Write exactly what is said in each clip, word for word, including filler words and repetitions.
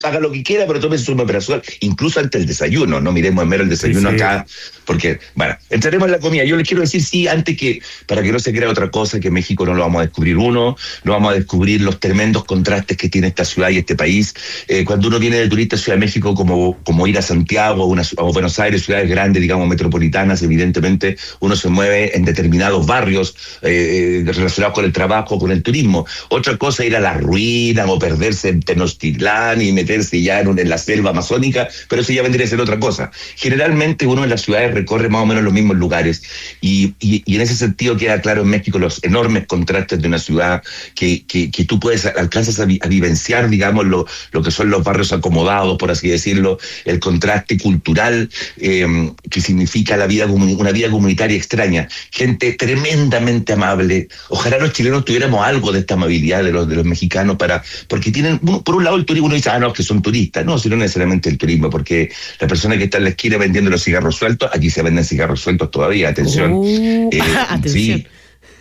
haga lo que quiera, pero tómese su omeprazol, incluso antes del desayuno, no miremos en mero el desayuno sí, sí. acá, porque, bueno, entraremos en la comida. Yo les quiero decir, sí, antes que, para que no se crea otra cosa, que México no lo vamos a descubrir uno, no vamos a descubrir los tremendos contrastes que tiene esta ciudad y este país. Eh, cuando uno viene de turista a Ciudad de México, como, como ir a Santiago, una, o Buenos Aires, ciudades grandes, digamos, metropolitanas, evidentemente, uno se mueve en determinados barrios eh, relacionados con el trabajo, con el turismo. Otra cosa, ir a las ruinas o perderse en Tenochtitlán y meter ya en, en la selva amazónica, pero eso ya vendría a ser otra cosa. Generalmente uno en las ciudades recorre más o menos los mismos lugares y, y, y en ese sentido queda claro en México los enormes contrastes de una ciudad que, que, que tú puedes, alcanzas a, vi, a vivenciar, digamos, lo, lo que son los barrios acomodados, por así decirlo, el contraste cultural eh, que significa la vida, una vida comunitaria extraña, gente tremendamente amable. Ojalá los chilenos tuviéramos algo de esta amabilidad de los, de los mexicanos, para porque tienen, por un lado el turismo, uno dice, ah, no, que son turistas, no, sino necesariamente el turismo, porque la persona que está en la esquina vendiendo los cigarros sueltos, aquí se venden cigarros sueltos todavía, atención. Uh, eh, atención. Sí,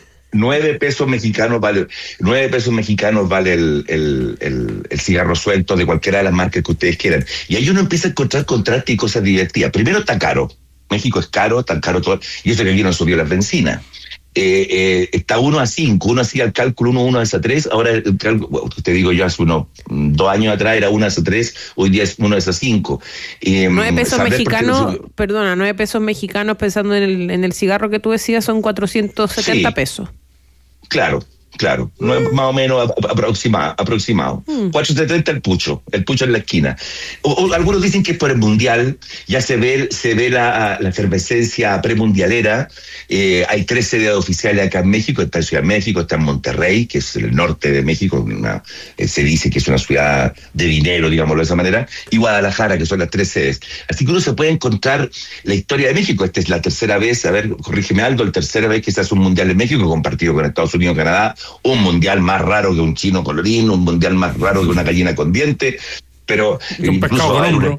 nueve pesos mexicanos vale, nueve pesos mexicanos vale el, el, el, el cigarro suelto de cualquiera de las marcas que ustedes quieran. Y ahí uno empieza a encontrar contrastes y cosas divertidas. Primero está caro. México es caro, tan caro todo, y eso que aquí no subió la benzina. Eh, eh, está uno a cinco, uno hacía el cálculo uno, uno a tres, ahora el cálculo, bueno, te digo yo, hace unos dos años atrás era uno a tres, hoy día es uno a cinco. Eh, nueve pesos mexicanos, perdona, nueve pesos mexicanos, pensando en el, en el cigarro que tú decías, son cuatrocientos setenta sí, pesos. Claro. Claro, no es más o menos aproximado. aproximado. Mm. cuatrocientos setenta el pucho, el pucho en la esquina. O, o, algunos dicen que es por el mundial, ya se ve, se ve la, la efervescencia premundialera. Eh, hay tres sedes oficiales acá en México, está en Ciudad de México, está en Monterrey, que es el norte de México, una, eh, se dice que es una ciudad de dinero, digámoslo de esa manera, y Guadalajara, que son las tres sedes. Así que uno se puede encontrar la historia de México. Esta es la tercera vez, a ver, corrígeme Aldo, la tercera vez que se hace un mundial en México, compartido con Estados Unidos y Canadá. Un mundial más raro que un chino colorín, un mundial más raro que una gallina con dientes, pero un pescado con hombro.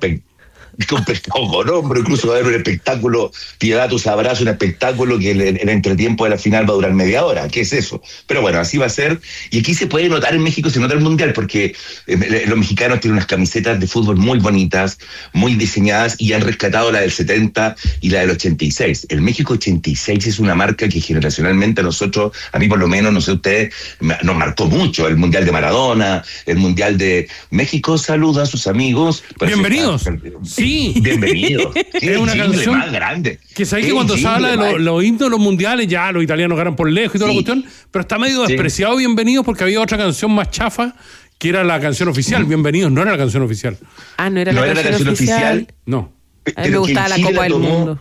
Un pescado con hombro, incluso va a haber un espectáculo, Piedad, tú sabrás, un espectáculo que el, el entretiempo de la final va a durar media hora. ¿Qué es eso? Pero bueno, así va a ser. Y aquí se puede notar, en México se nota el mundial, porque eh, los mexicanos tienen unas camisetas de fútbol muy bonitas, muy diseñadas, y han rescatado la del setenta y la del ochenta y seis. El México ochenta y seis es una marca que generacionalmente a nosotros, a mí por lo menos, no sé ustedes, nos marcó mucho. El mundial de Maradona, el mundial de México saluda a sus amigos. Bienvenidos. Sí. Bienvenido. Es una canción más grande. Que sabes que cuando se habla de los, los himnos de los mundiales, ya los italianos ganan por lejos y toda sí. la cuestión, pero está medio sí. despreciado Bienvenidos, porque había otra canción más chafa que era la canción oficial. Bienvenidos no era la canción oficial. Ah, no era la, no canción, era la canción oficial. oficial. No. A mí me gustaba la Copa del Mundo.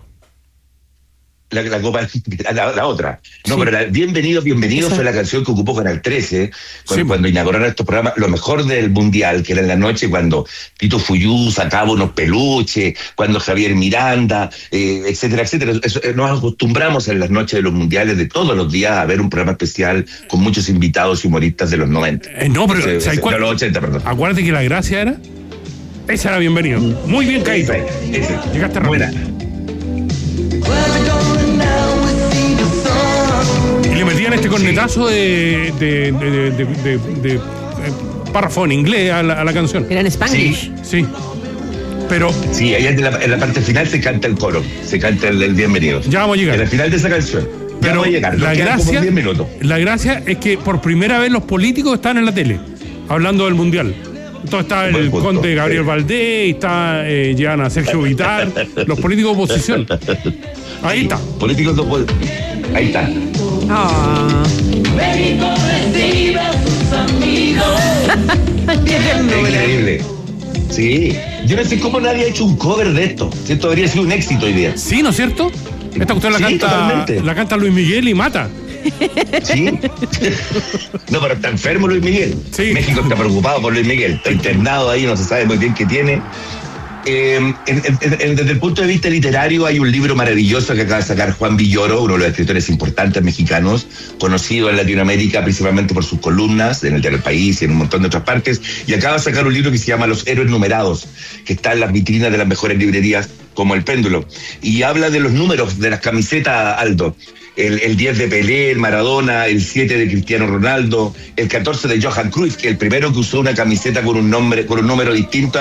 La, la copa, la, la otra. No, sí. pero la Bienvenido, Bienvenido Esa. fue la canción que ocupó Canal trece cuando, sí. cuando inauguraron estos programas. Lo mejor del mundial, que era en la noche, cuando Tito Fuyú sacaba unos peluches, cuando Javier Miranda, eh, etcétera, etcétera. Eso, eh, nos acostumbramos en las noches de los mundiales de todos los días a ver un programa especial con muchos invitados y humoristas de los noventa. Eh, no, pero ese, ese, cuál, no, los ochenta, perdón. Acuérdate que la gracia era. Esa era Bienvenido. Muy bien, Caíto. Llegaste rápido. Buena. Y le metían este cornetazo de, de, de, de, de, de, de, de párrafo en inglés a la, a la canción. Era en Spanglish. Sí. sí. Pero. Sí, ahí en la, en la parte final se canta el coro, se canta el, el Bienvenido. Ya vamos a llegar. En el final de esa canción. Pero ya vamos a llegar. La gracia, la gracia es que por primera vez los políticos están en la tele, hablando del mundial. Entonces está el Buen conde punto. Gabriel Valdés, está eh, Gianna Sergio Vitar, los políticos de oposición. Ahí está. Políticos de oposición. Ahí está. Ah. México recibe a sus amigos. Increíble. Sí. Yo no sé cómo nadie ha hecho un cover de esto. Esto habría sido un éxito hoy día. Sí, ¿no es cierto? Esta cuestión sí, la canta totalmente. la canta Luis Miguel y mata. Sí. No, pero está enfermo Luis Miguel. Sí. México está preocupado por Luis Miguel. Está internado ahí, no se sabe muy bien qué tiene. Eh, en, en, en, desde el punto de vista literario hay un libro maravilloso que acaba de sacar Juan Villoro, uno de los escritores importantes mexicanos, conocido en Latinoamérica principalmente por sus columnas en el Diario El País y en un montón de otras partes, y acaba de sacar un libro que se llama Los Héroes Numerados, que está en las vitrinas de las mejores librerías como El Péndulo, y habla de los números de las camisetas, Aldo. el, el diez de Pelé, el Maradona, el siete de Cristiano Ronaldo, el catorce de Johan Cruyff, que el primero que usó una camiseta con un nombre, con un número distinto